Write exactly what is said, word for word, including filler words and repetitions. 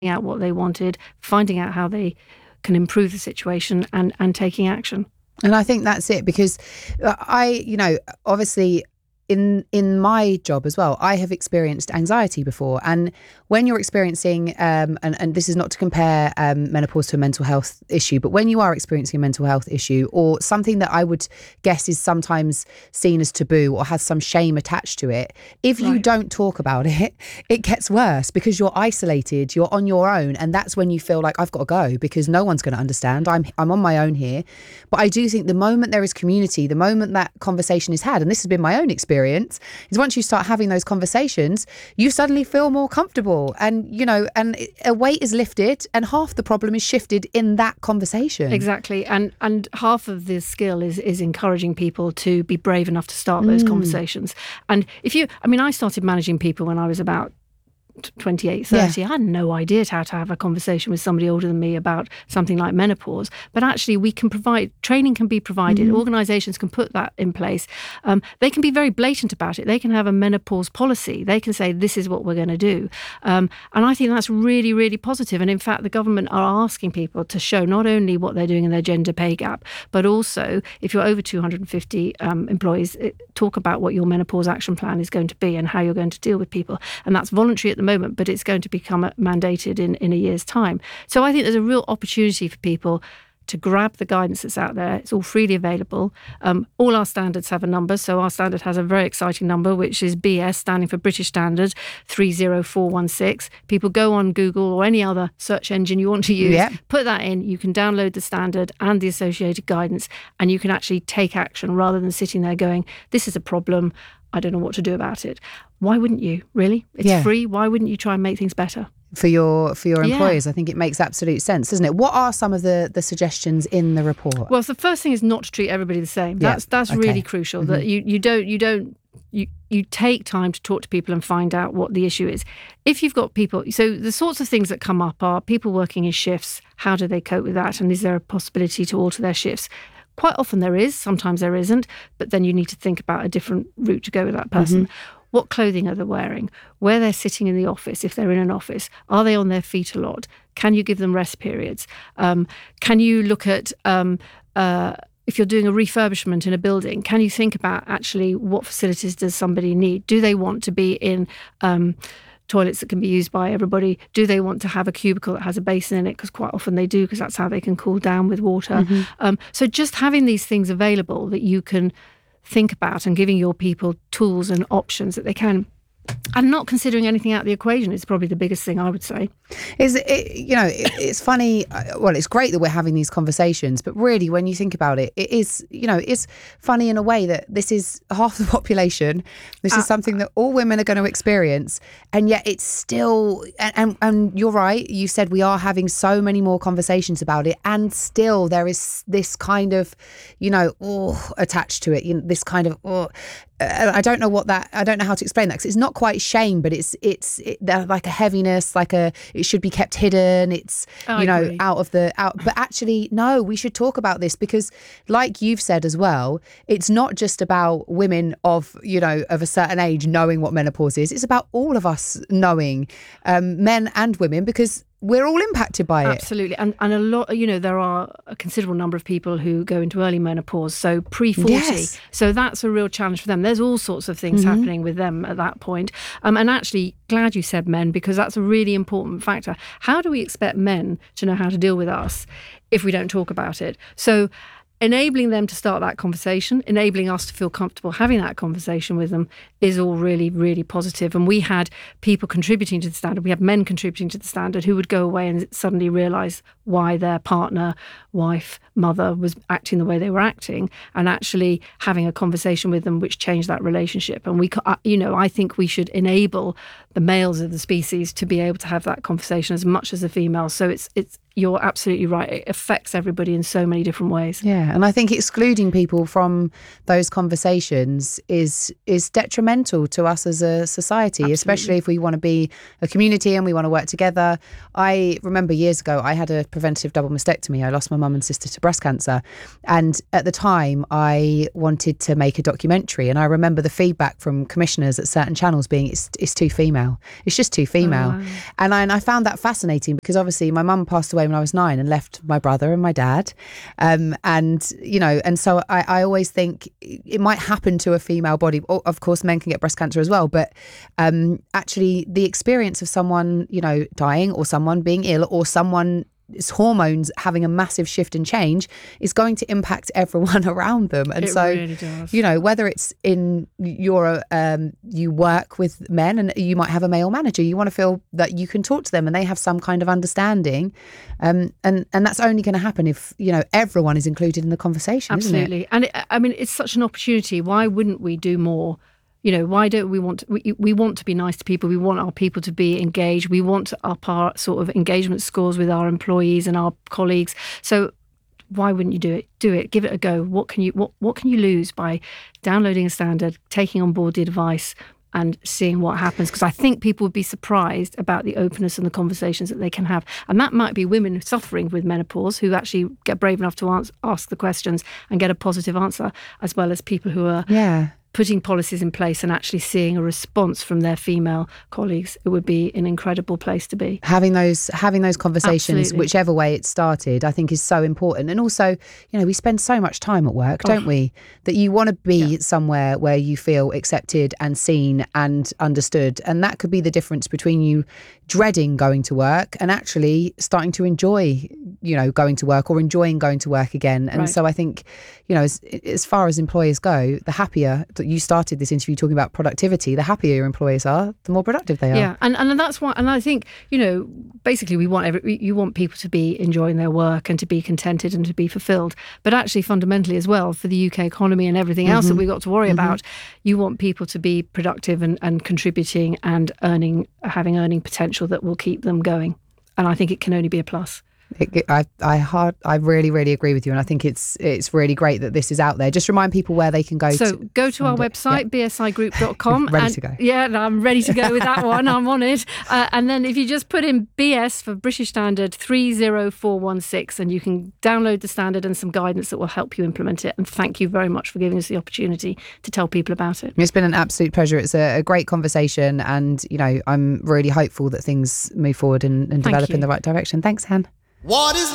out what they wanted, finding out how they can improve the situation, and, and taking action. And I think that's it, because I, you know, obviously in in my job as well, I have experienced anxiety before. And when you're experiencing, um, and, and this is not to compare um, menopause to a mental health issue, but when you are experiencing a mental health issue, or something that I would guess is sometimes seen as taboo or has some shame attached to it, if you Right. don't talk about it, it gets worse, because you're isolated, you're on your own. And that's when you feel like, I've got to go because no one's going to understand. I'm, I'm on my own here. But I do think the moment there is community, the moment that conversation is had, and this has been my own experience, is once you start having those conversations, you suddenly feel more comfortable, and you know, and a weight is lifted, and half the problem is shifted in that conversation. Exactly. And and half of the skill is is encouraging people to be brave enough to start those Mm. conversations. And if you, I mean, I started managing people when I was about twenty-eight, thirty. Yeah. I had no idea how to have a conversation with somebody older than me about something like menopause. But actually, we can provide, training can be provided, Mm-hmm. organisations can put that in place. Um, they can be very blatant about it. They can have a menopause policy. They can say, this is what we're going to do. Um, and I think that's really, really positive. And in fact, the government are asking people to show not only what they're doing in their gender pay gap, but also, if you're over two hundred fifty um, employees, it, talk about what your menopause action plan is going to be and how you're going to deal with people. And that's voluntary at the moment, but it's going to become mandated in, in a year's time. So I think there's a real opportunity for people to grab the guidance that's out there. It's all freely available. Um, all our standards have a number. So our standard has a very exciting number, which is B S, standing for British Standard, three zero four one six. People go on Google or any other search engine you want to use, Yeah. put that in, you can download the standard and the associated guidance, and you can actually take action rather than sitting there going, this is a problem, I don't know what to do about it. Why wouldn't you, really? It's Yeah. free. Why wouldn't you try and make things better? For your for your Yeah. employers, I think it makes absolute sense, doesn't it? What are some of the, the suggestions in the report? Well, so the first thing is not to treat everybody the same. Yeah, That's that's okay. really crucial. That you, you don't you don't you you take time to talk to people and find out what the issue is. If you've got people, so the sorts of things that come up are people working in shifts. How do they cope with that? And is there a possibility to alter their shifts? Quite often there is, sometimes there isn't, but then you need to think about a different route to go with that person. What clothing are they wearing? Where they're sitting in the office, if they're in an office, are they on their feet a lot? Can you give them rest periods? Um, can you look at, um, uh, if you're doing a refurbishment in a building, can you think about actually what facilities does somebody need? Do they want to be in um, toilets that can be used by everybody? Do they want to have a cubicle that has a basin in it? Because quite often they do, because that's how they can cool down with water. Mm-hmm. Um, so just having these things available that you can think about, and giving your people tools and options that they can, and not considering anything out of the equation is probably the biggest thing I would say. Is it, you know, it, it's funny. uh, Well, it's great that we're having these conversations, but really, when you think about it, it is, you know, it's funny in a way that this is half the population. This Uh, is something that all women are going to experience, and yet it's still. And, and and you're right. You said we are having so many more conversations about it, and still there is this kind of, you know, oh, attached to it. You know, this kind of oh. Uh, I don't know what that. I don't know how to explain that, because it's not quite shame, but it's it's it, there's like a heaviness, like a it should be kept hidden. It's I you know agree. out of the out. But actually, no, we should talk about this, because, like you've said as well, it's not just about women of you know of a certain age knowing what menopause is. It's about all of us knowing, um, men and women, because we're all impacted by it. Absolutely. And and a lot, you know, there are a considerable number of people who go into early menopause, so pre forty. Yes. So that's a real challenge for them. There's all sorts of things Mm-hmm. happening with them at that point. Um, and actually, glad you said men, because that's a really important factor. How do we expect men to know how to deal with us if we don't talk about it? So enabling them to start that conversation, enabling us to feel comfortable having that conversation with them is all really, really positive. And we had people contributing to the standard. We had men contributing to the standard who would go away and suddenly realise why their partner, wife, mother was acting the way they were acting, and actually having a conversation with them which changed that relationship. And we, ca- you know, I think we should enable the males of the species to be able to have that conversation as much as the females. So it's it's you're absolutely right. It affects everybody in so many different ways. Yeah, Yeah, and I think excluding people from those conversations is is detrimental to us as a society. Absolutely. Especially if we want to be a community and we want to work together. I remember years ago I had a preventative double mastectomy. I lost my mum and sister to breast cancer, and at the time I wanted to make a documentary, and I remember the feedback from commissioners at certain channels being it's, it's too female, it's just too female. Oh. And, I, and I found that fascinating because obviously my mum passed away when I was nine and left my brother and my dad, um, and you know, and so I, I always think it might happen to a female body. Of course men can get breast cancer as well, but um, actually the experience of someone, you know, dying or someone being ill or someone hormones having a massive shift and change is going to impact everyone around them. And it so really does. You know, whether it's in your um you work with men and you might have a male manager, you want to feel that you can talk to them and they have some kind of understanding, um and and that's only going to happen if, you know, everyone is included in the conversation. Absolutely. Isn't it? And it, I mean, it's such an opportunity. Why wouldn't we do more? You know, why don't we want to, we, we want to be nice to people. We want our people to be engaged. We want to up our sort of engagement scores with our employees and our colleagues. So why wouldn't you do it? Do it. Give it a go. What can you what what can you lose by downloading a standard, taking on board the advice and seeing what happens? Because I think people would be surprised about the openness and the conversations that they can have. And that might be women suffering with menopause who actually get brave enough to answer, ask the questions and get a positive answer, as well as people who are yeah. putting policies in place and actually seeing a response from their female colleagues. It would be an incredible place to be. Having those having those conversations, Absolutely. Whichever way it started, I think is so important. And also, you know, we spend so much time at work, don't oh. we? That you want to be yeah. somewhere where you feel accepted and seen and understood. And that could be the difference between you dreading going to work and actually starting to enjoy, you know, going to work or enjoying going to work again. And right. so I think, you know, as, as far as employers go, the happier that you started this interview talking about productivity, the happier your employees are, the more productive they are. Yeah, and and that's why, and I think, you know, basically we want every, you want people to be enjoying their work and to be contented and to be fulfilled. But actually, fundamentally as well, for the U K economy and everything else mm-hmm. that we've got to worry mm-hmm. about, you want people to be productive and, and contributing and earning, having earning potential that will keep them going. And I think it can only be a plus. It, I I hard, I really really agree with you, and I think it's it's really great that this is out there. Just remind people where they can go. So to go to our website, yeah. b s i group dot com. ready and, to go. Yeah, I'm ready to go with that one. I'm on it. Uh, and then if you just put in B S for British Standard three zero four one six, and you can download the standard and some guidance that will help you implement it. And thank you very much for giving us the opportunity to tell people about it. It's been an absolute pleasure. It's a, a great conversation, and you know, I'm really hopeful that things move forward and, and develop in the right direction. Thanks, Han. What is